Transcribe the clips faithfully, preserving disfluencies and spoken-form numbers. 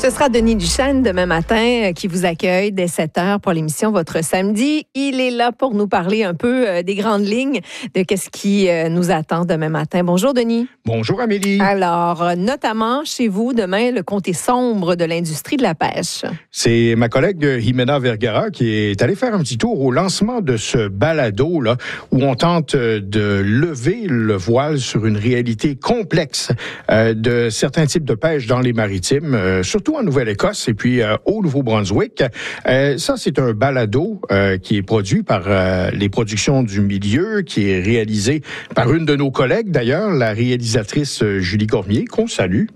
Ce sera Denis Duchesne demain matin qui vous accueille dès sept heures pour l'émission Votre Samedi. Il est là pour nous parler un peu des grandes lignes de qu'est-ce qui nous attend demain matin. Bonjour Denis. Bonjour Amélie. Alors, notamment chez vous, demain, le comté sombre de l'industrie de la pêche. C'est ma collègue Jimena Vergara qui est allée faire un petit tour au lancement de ce balado là, où on tente de lever le voile sur une réalité complexe euh, de certains types de pêche dans les maritimes, euh, surtout en Nouvelle-Écosse et puis euh, au Nouveau-Brunswick. Euh, ça, c'est un balado euh, qui est produit par euh, les productions du milieu, qui est réalisé par une de nos collègues, d'ailleurs, la réalisatrice euh, Julie Cormier, qu'on salue.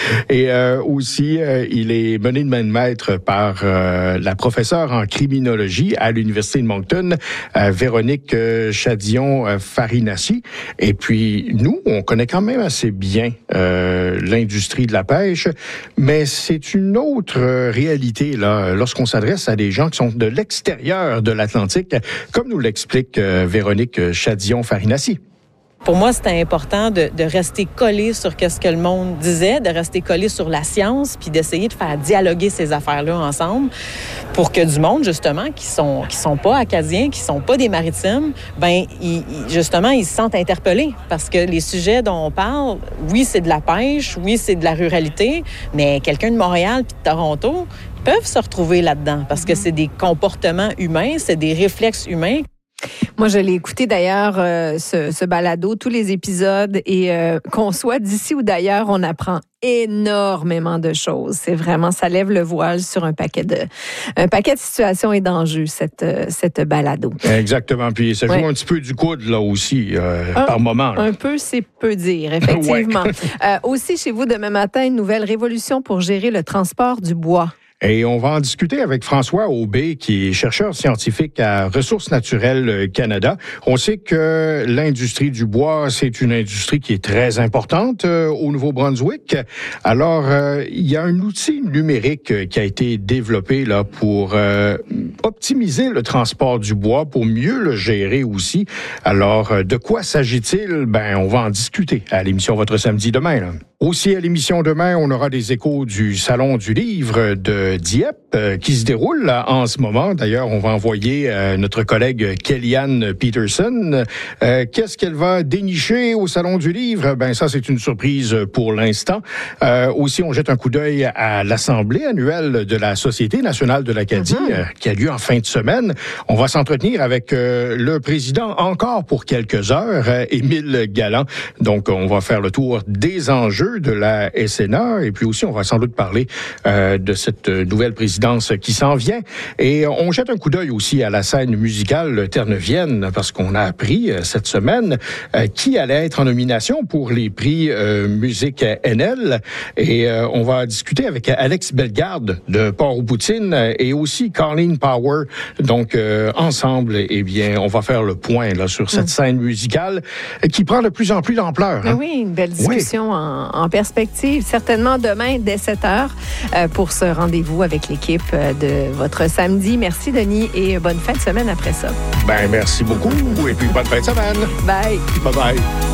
Et euh, aussi, euh, il est mené de main de maître par euh, la professeure en criminologie à l'Université de Moncton, euh, Véronique euh, Chadion-Farinassi. Et puis, nous, on connaît quand même assez bien euh, l'industrie de la pêche, mais c'est une autre euh, réalité là lorsqu'on s'adresse à des gens qui sont de l'extérieur de l'Atlantique, comme nous l'explique euh, Véronique Chadion-Farinassi. Pour moi, c'était important de, de rester collé sur ce que le monde disait, de rester collé sur la science, puis d'essayer de faire dialoguer ces affaires-là ensemble pour que du monde, justement, qui sont qui sont pas acadiens, qui sont pas des maritimes, ben ils, justement, ils se sentent interpellés parce que les sujets dont on parle, oui, c'est de la pêche, oui, c'est de la ruralité, mais quelqu'un de Montréal puis de Toronto peuvent se retrouver là-dedans parce que c'est des comportements humains, c'est des réflexes humains. Moi, je l'ai écouté d'ailleurs, euh, ce, ce balado, tous les épisodes, et euh, qu'on soit d'ici ou d'ailleurs, on apprend énormément de choses. C'est vraiment, ça lève le voile sur un paquet de, un paquet de situations et d'enjeux, cette, cette balado. Exactement. Puis ça joue ouais. un petit peu du coude, là aussi, euh, un, par moment. Là. Un peu, c'est peu dire, effectivement. ouais. euh, aussi, chez vous, demain matin, une nouvelle révolution pour gérer le transport du bois. Et on va en discuter avec François Aubé, qui est chercheur scientifique à Ressources naturelles Canada. On sait que l'industrie du bois, c'est une industrie qui est très importante euh, au Nouveau-Brunswick. Alors, euh, il y a un outil numérique qui a été développé là pour euh, optimiser le transport du bois, pour mieux le gérer aussi. Alors, de quoi s'agit-il? Ben, on va en discuter à l'émission Votre Samedi demain, là. Aussi, à l'émission demain, on aura des échos du Salon du livre de Dieppe euh, qui se déroule là, en ce moment. D'ailleurs, on va envoyer euh, notre collègue Kellyanne Peterson. Euh, qu'est-ce qu'elle va dénicher au Salon du livre? Ben ça, c'est une surprise pour l'instant. Euh, aussi, on jette un coup d'œil à l'Assemblée annuelle de la Société nationale de l'Acadie mm-hmm. euh, qui a lieu en fin de semaine. On va s'entretenir avec euh, le président encore pour quelques heures, euh, Émile Galland. Donc, on va faire le tour des enjeux de la S N A et puis aussi on va sans doute parler euh, de cette nouvelle présidence qui s'en vient et on jette un coup d'œil aussi à la scène musicale ternevienne parce qu'on a appris euh, cette semaine euh, qui allait être en nomination pour les prix euh, Musique N L et euh, on va discuter avec Alex Bellegarde de Port-aux-Poutines et aussi Colleen Power. Donc euh, ensemble, eh bien, on va faire le point là sur cette mmh. scène musicale qui prend de plus en plus d'ampleur. Hein? Oui, une belle discussion oui. en en perspective, certainement demain dès sept heures euh, pour ce rendez-vous avec l'équipe de Votre Samedi. Merci Denis et bonne fin de semaine après ça. Ben merci beaucoup et puis bonne fin de semaine. Bye. Bye bye.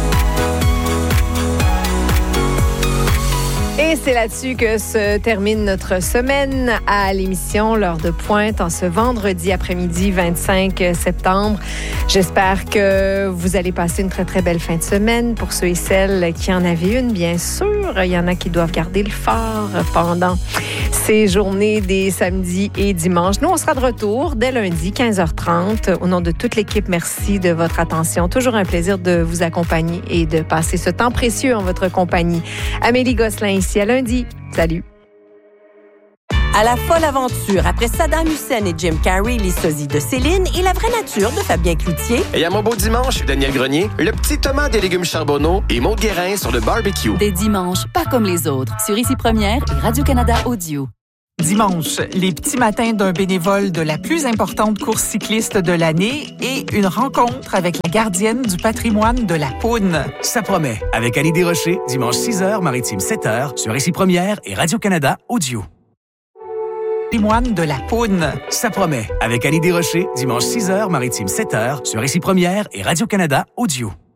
Et c'est là-dessus que se termine notre semaine à l'émission L'heure de pointe en ce vendredi après-midi vingt-cinq septembre. J'espère que vous allez passer une très, très belle fin de semaine. Pour ceux et celles qui en avaient une, bien sûr, il y en a qui doivent garder le phare pendant ces journées des samedis et dimanches. Nous, on sera de retour dès lundi, quinze heures trente. Au nom de toute l'équipe, merci de votre attention. Toujours un plaisir de vous accompagner et de passer ce temps précieux en votre compagnie. Amélie Gosselin ici à lundi. Salut. À la folle aventure, après Saddam Hussein et Jim Carrey, les sosies de Céline et la vraie nature de Fabien Cloutier. Et à mon beau dimanche, Daniel Grenier, le petit Thomas des légumes charbonneaux et Maud Guérin sur le barbecue. Des dimanches pas comme les autres, sur Ici Première et Radio-Canada Audio. Dimanche, les petits matins d'un bénévole de la plus importante course cycliste de l'année et une rencontre avec la gardienne du patrimoine de la Poudre. Ça promet, avec Annie Desrochers, dimanche six heures, Maritime sept heures, sur Ici Première et Radio-Canada Audio. Patrimoine de la Poudre. Ça promet, avec Annie Desrochers, dimanche six heures, Maritime sept heures, sur Ici Première et Radio-Canada Audio.